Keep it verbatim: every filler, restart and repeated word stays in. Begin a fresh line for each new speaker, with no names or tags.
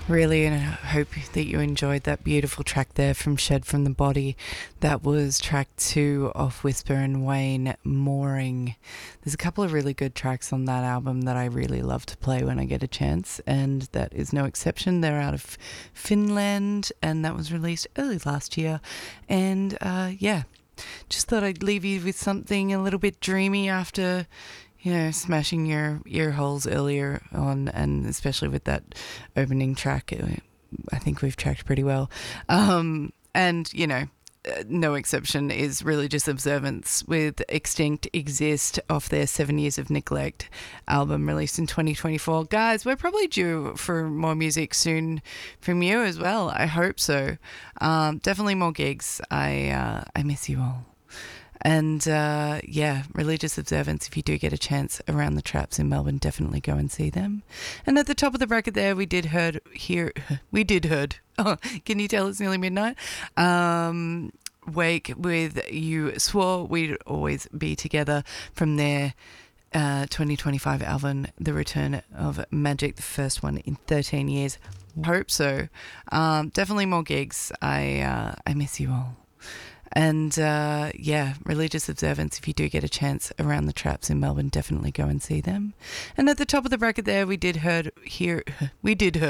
Really, and I hope that you enjoyed that beautiful track there from Shed from the Body. That was track two of Whisper and Wayne, Mooring. There's a couple of really good tracks on that album that I really love to play when I get a chance, and that is no exception. They're out of Finland, and that was released early last year. And uh, yeah, just thought I'd leave you with something a little bit dreamy after, you know, smashing your ear holes earlier on, and especially with that opening track. I think we've tracked pretty well. Um, and, you know, no exception is Religious Observance with Extinct Exist off their Seven Years of Neglect album released in twenty twenty-four. Guys, we're probably due for more music soon from you as well. I hope so. Um, definitely more gigs. I, uh, I miss you all. And uh, yeah, Religious Observance, if you do get a chance around the traps in Melbourne, definitely go and see them. And at the top of the bracket there, we did heard here, we did heard. Oh, can you tell it's nearly midnight? Um, Wake with You Swore We'd Always Be Together from their uh, twenty twenty-five album, The Return of Magic, the first one in thirteen years. Hope so. Um, definitely more gigs. I uh, I miss you all. And uh, yeah, Religious Observance, if you do get a chance around the traps in Melbourne, definitely go and see them. And at the top of the bracket there, we did heard here, we did heard.